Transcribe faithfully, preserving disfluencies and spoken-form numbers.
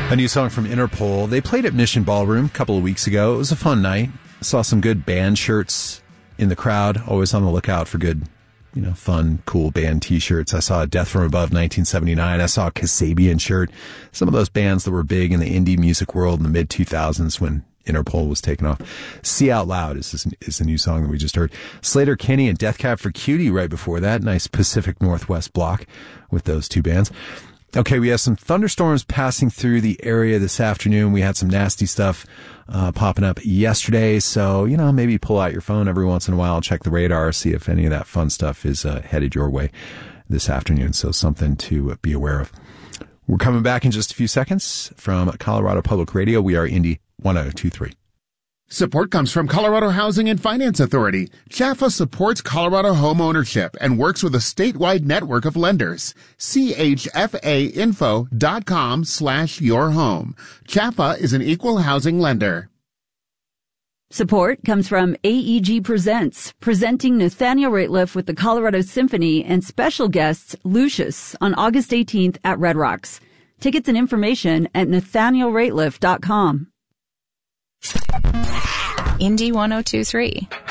A new song from Interpol. They played at Mission Ballroom a couple of weeks ago. It was a fun night. Saw some good band shirts in the crowd. Always on the lookout for good, you know, fun, cool band t-shirts. I saw a Death from Above nineteen seventy-nine. I saw a Kasabian shirt. Some of those bands that were big in the indie music world in the mid two thousands when Interpol was taken off. See Out Loud is, is, is the new song that we just heard. Slater Kinney and Death Cab for Cutie right before that. Nice Pacific Northwest block with those two bands. Okay, we have some thunderstorms passing through the area this afternoon. We had some nasty stuff uh, popping up yesterday. So, you know, maybe pull out your phone every once in a while, check the radar, see if any of that fun stuff is uh, headed your way this afternoon. So something to be aware of. We're coming back in just a few seconds from Colorado Public Radio. We are Indy one oh two point three. Support comes from Colorado Housing and Finance Authority. C H A F A supports Colorado home ownership and works with a statewide network of lenders. C H F A info dot com slash your home. C H A F A is an equal housing lender. Support comes from A E G Presents, presenting Nathaniel Rateliff with the Colorado Symphony and special guests Lucius on August eighteenth at Red Rocks. Tickets and information at nathaniel rateliff dot com. Indy one oh two point three.